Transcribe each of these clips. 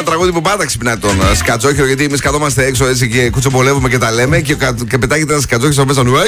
ένα τραγούδι που πάντα ξυπνάει τον Σκατζόχυρο, γιατί εμείς καθόμαστε έξω έτσι και κουτσομπολεύουμε και τα λέμε και πετάγεται ένα Σκατζόχυρο μέσα στον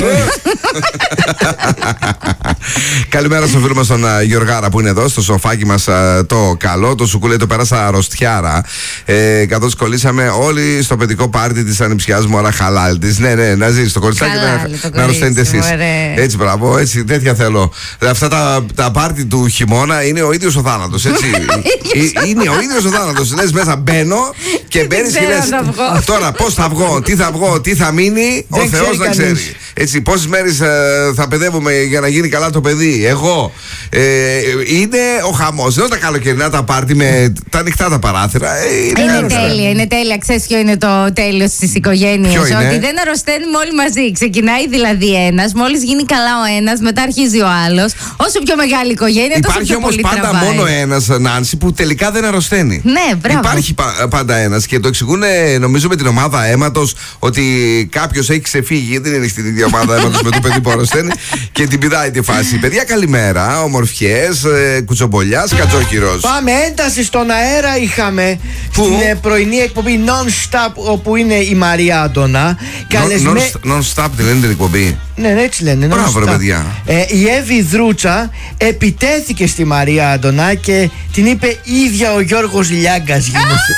Καλημέρα στο φίλο μας τον Γιωργάρα που είναι εδώ στο σοφάκι μας το καλό. Το σουκούλε το πέρασα αρρωστιάρα. Καθώς κολλήσαμε όλοι στο παιδικό πάρτι της ανιψιάς μου, αλλά χαλάλ της. Ναι, να ζεις στο κοριτσάκι να αρρωσταίνετε εσείς. Έτσι, μπράβο, έτσι, τέτοια θέλω. Αυτά τα πάρτι του χειμώνα είναι ο ίδιος ο θάνατος, έτσι. Είναι ο ίδιος ο θάνατος. Λες μέσα μπαίνω και μπαίνεις και λες τώρα πώς θα βγω, τι θα μείνει, ο Θεός να ξέρει. Έτσι, πόσες μέρες θα παιδεύουμε για να γίνει καλά το παιδί. Εγώ. Είναι ο χαμός. Εδώ τα καλοκαιρινά τα πάρτι με τα ανοιχτά τα παράθυρα. Είναι τέλεια. Ξέρεις ποιο είναι το τέλος της οικογένειας? Ότι δεν αρρωσταίνουμε όλοι μαζί. Ξεκινάει δηλαδή ένας, μόλις γίνει καλά ο ένας, μετά αρχίζει ο άλλος. Όσο πιο μεγάλη οικογένεια, τόσο πιο πολύ τραβάει. Υπάρχει όμως πάντα μόνο ένας, Νάνση, που τελικά δεν αρρωσταίνει. Ναι, μπράβο. Υπάρχει πάντα ένας και το εξηγούν, νομίζω, με την ομάδα αίματος, ότι κάποιος έχει ξεφύγει. Δεν είναι στην ίδια ομάδα αίματος με το παιδί που αρρωσταίνει και την πηδάει τη φάση. Παιδιά, καλημέρα. Ομορφιές, κουτσομπολιά, Σκατζόχυρος. Πάμε, ένταση στον αέρα είχαμε. Πού? Στην πρωινή εκπομπή Non-Stop, όπου είναι η Μαρία Αντωνά. Non-Stop δεν λένε την εκπομπή? Ναι, έτσι λένε. Μπράβο, ρε παιδιά. Η Εύη Δρούτσα επιτέθηκε στη Μαρία Αντωνά και την είπε ίδια ο Γιώργος Λιάγκας γίνεσαι.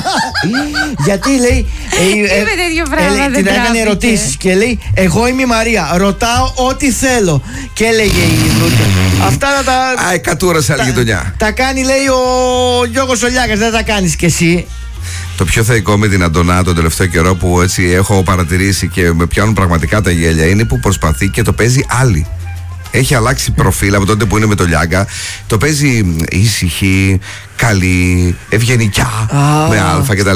Γιατί λέει. Είπε τέτοιο πράγμα. Την έκανε ερωτήσεις και λέει: εγώ είμαι η Μαρία. Ρωτάω ό,τι θέλω. Και έλεγε η Δρούτσα. Αυτά να τα. Κατούρα σε άλλη γειτονιά. Τα κάνει, λέει, ο Γιώργος Λιάγκας. Δεν τα κάνεις κι εσύ. Το πιο θεϊκό με την Αντωνά τον τελευταίο καιρό που έτσι έχω παρατηρήσει και με πιάνουν πραγματικά τα γέλια είναι που προσπαθεί και το παίζει άλλη. Έχει αλλάξει προφίλ από τότε που είναι με το Λιάγκα. Το παίζει ήσυχη, καλή, ευγενικιά, με αλφα κτλ.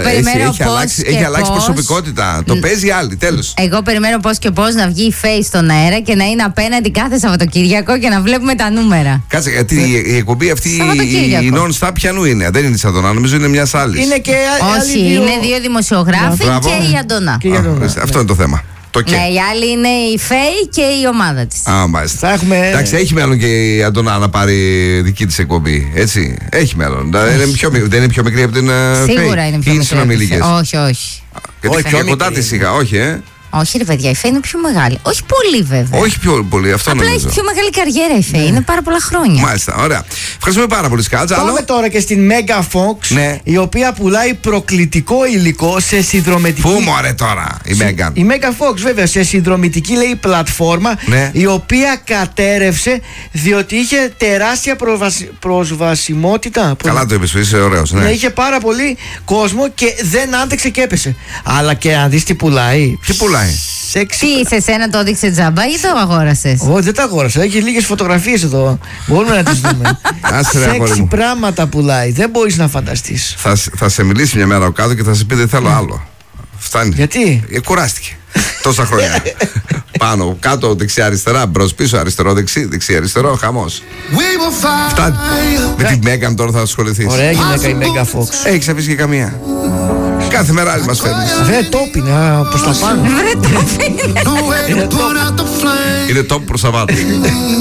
Έχει αλλάξει προσωπικότητα. Το παίζει άλλη, τέλος. Εγώ περιμένω πώς και πώς να βγει η Face στον αέρα και να είναι απέναντι κάθε Σαββατοκύριακο και να βλέπουμε τα νούμερα. Κάτσε, γιατί η εκπομπή αυτή η Non-Stop πιανού είναι? Δεν είναι της Αντωνά, νομίζω είναι μιας άλλης. Είναι και όχι, είναι δύο δημοσιογράφοι και η Αντωνά. Αυτό είναι το θέμα. Ναι, η άλλη είναι η Φέη και η ομάδα της. Μάλιστα. Εντάξει, έχει μέλλον και η Αντωνά να πάρει δική της εκπομπή. Έτσι. Έχει μέλλον. Δεν είναι πιο μικρή από την Φέη? Σίγουρα είναι πιο μικρή. Όχι. Γιατί πιο κοντά της είχα, όχι, Όχι, ρε παιδιά, η Φέη είναι πιο μεγάλη. Όχι πολύ, βέβαια. Όχι πιο πολύ, αυτό απλά νομίζω. Έχει πιο μεγάλη καριέρα η Φέη. Είναι πάρα πολλά χρόνια. Μάλιστα, ωραία. Ευχαριστούμε πάρα πολύ, Σκάτσα. Πάμε τώρα και στην Mega Fox, η οποία πουλάει προκλητικό υλικό σε συνδρομητική. Πού μωρέ τώρα η Mega? Η Mega Fox, βέβαια, σε συνδρομητική, λέει, πλατφόρμα, η οποία κατέρευσε διότι είχε τεράστια προσβασιμότητα. Καλά το είπες, είσαι ωραίος. Ναι, είχε πάρα πολύ κόσμο και δεν άντεξε και έπεσε. Αλλά και αν δεις τι πουλάει. Τι πουλάει? Τι, σε σένα το έδειξε τζάμπα ή το αγόρασες? Όχι, δεν το αγόρασα. Έχει λίγες φωτογραφίες εδώ. Μπορούμε να τις δούμε. Σεξι πράγματα πουλάει. Δεν μπορείς να φανταστείς. Θα σε μιλήσει μια μέρα ο κάτω και θα σε πει δεν θέλω άλλο. Φτάνει. Γιατί? Κουράστηκε. Τόσα χρόνια. Πάνω, κάτω, δεξιά, αριστερά, μπρος, πίσω, αριστερό, δεξιά, αριστερό, χαμός. Φτάνει. Με την Μέγαν τώρα θα ασχοληθείς. Ωραία γυναίκα η Mega Fox. Έχεις αφήσει και καμία? Κάθε μέρα άλλη μας φέρνεις. Βρε τόπ είναι προς τα πάνω. Βρε τόπ είναι. Είναι τόπ προς τα πάνω.